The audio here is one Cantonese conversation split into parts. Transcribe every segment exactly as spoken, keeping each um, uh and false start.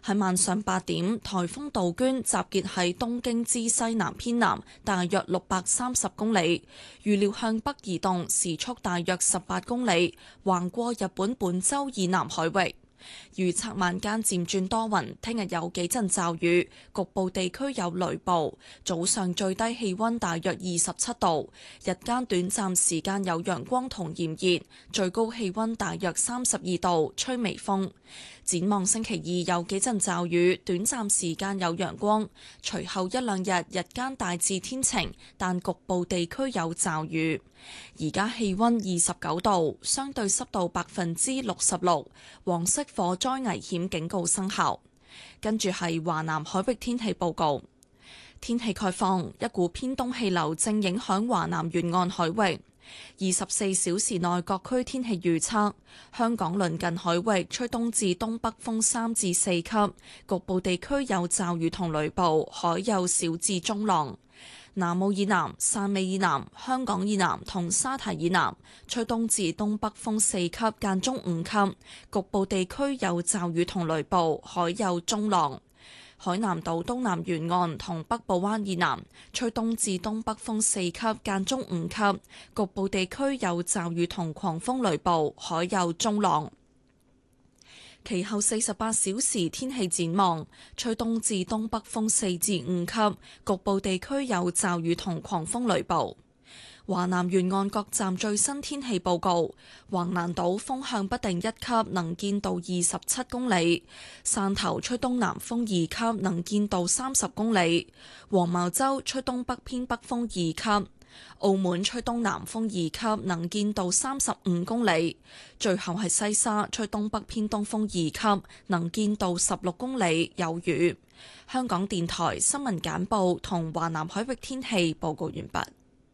喺晚上八點，颱風杜鵑集結喺東京之西南偏南，大約六百三十公里，預料向北移動，時速大約十八公里，橫過日本本州以南海域。預測晚間漸轉多雲，聽日有幾陣驟雨，局部地區有雷暴。早上最低氣溫大約二十七度，日間短暫時間有陽光同炎熱，最高氣溫大約三十二度，吹微風。展望星期二有幾陣驟雨，短暫時間有陽光，隨後一兩日日間大致天晴，但局部地區有驟雨。而家氣溫二十九度，相對濕度百分之六十六，黃色火災危險警告生效。跟住係華南海域天氣報告。天氣概況，一股偏東氣流正影響華南沿岸海域。二十四小時內各區天氣預測：香港鄰近海域吹東至東北風三至四級，局部地區有驟雨同雷暴，海有小至中浪。南澳以南、汕尾以南、香港以南同沙堤以南吹東至東北風四級，間中五級，局部地區有驟雨同雷暴，海有中浪。海南島東南沿岸同北部灣以南吹東至東北風四級，間中五級，局部地區有驟雨同狂風雷暴，海有中浪。其後四十八小時天氣展望，吹東至東北風四至五級，局部地區有驟雨同狂風雷暴。華南沿岸各站最新天氣報告：橫瀾島風向不定一級，能見度二十七公里；汕頭吹東南風二級，能見度三十公里；黃茅洲吹東北偏北風二級；澳門吹東南風二級，能見度三十五公里；最後係西沙吹東北偏東風二級，能見度十六公里，有雨。香港電台新聞簡報同華南海域天氣報告完畢。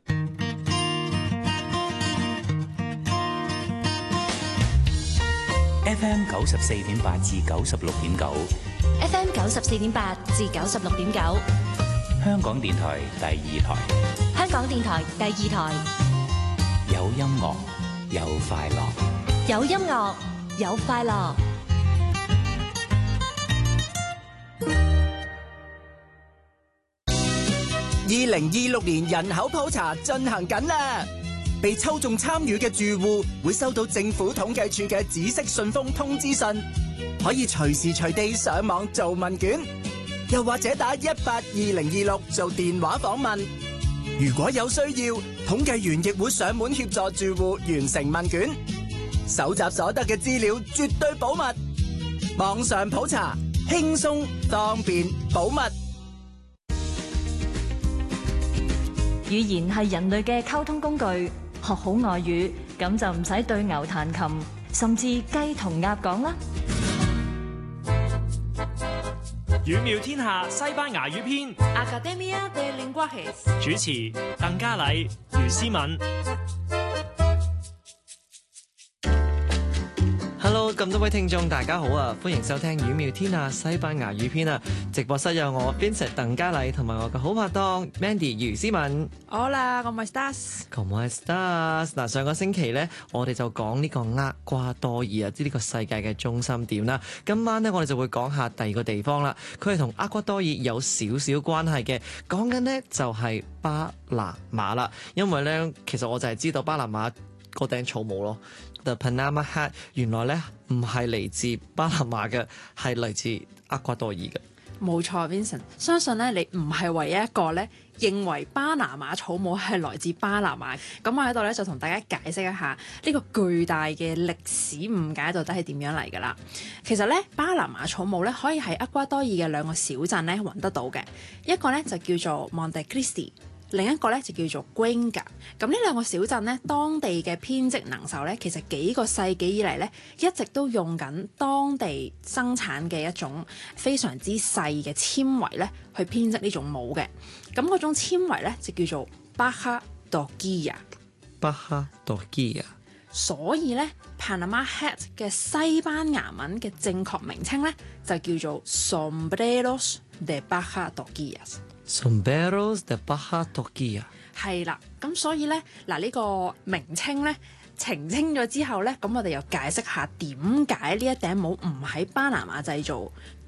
F M 九十四點八至九十六點九 ，F M 九十四點八至九十六點九， 香港電台第二台， 香港電台第二台， 有音樂有快樂， 有音樂有快樂。 二零二六年人口普查進行緊啦！被抽中參與嘅住戶會收到政府統計處嘅紫色信封通知信，可以隨時隨地上網做問卷，又或者打一八二零二六做電話訪問。如果有需要，統計員亦會上門協助住戶完成問卷。搜集所得嘅資料絕對保密，網上普查輕鬆方便保密。 語言係人類嘅溝通工具。學好外語，咁就唔使對牛彈琴，甚至雞同鴨講啦。 語妙天下西班牙語篇 Academia de Lenguajes 主持鄧嘉禮、余思敏。 Hello， 咁多位聽眾大家好啊，歡迎收聽語妙天下西班牙語篇啊！直播室有我 Vincent 鄧嘉禮同埋我嘅好拍檔 Mandy 余思敏。 Hola，¿cómo estás？¿Cómo estás？嗱，上個星期咧，我哋就講呢個厄瓜多爾啊，即係呢個世界嘅中心點啦。今晚咧，我哋就會講下第二個地方啦。佢係同厄瓜多爾有少少關係嘅，講緊呢就係巴拿馬啦。因為咧，其實我就係知道巴拿馬嗰頂草帽咯。The Panama Hat 原來咧唔係嚟自巴拿馬嘅，係嚟自厄瓜多爾嘅。 冇錯 ，Vincent， 相信咧你唔係唯一一個咧認為巴拿馬草帽係來自巴拿馬。咁我喺度咧就同大家解釋一下呢個巨大嘅歷史誤解到底係點樣嚟㗎啦。其實咧巴拿馬草帽咧可以喺厄瓜多爾嘅兩個小鎮咧揾得到嘅，一個咧就叫做 Monte Cristi。另一個咧就叫做 Cuenca。咁呢兩個小鎮咧，當地嘅編織能手咧，其實幾個世紀以嚟咧，一直都用緊當地生產嘅一種非常之細嘅纖維咧，去編織呢種帽嘅。咁嗰種纖維咧就叫做 Paja Toquilla。Paja Toquilla。 所以咧 Panama Hat 嘅西班牙文嘅正確名稱咧，就叫做 Sombreros de Paja Toquillas。Sombreros de Paja Toquilla。 係啦，咁所以咧嗱呢個名稱咧澄清咗之後咧，咁我哋又解釋下點解呢一頂帽唔喺巴拿馬製造，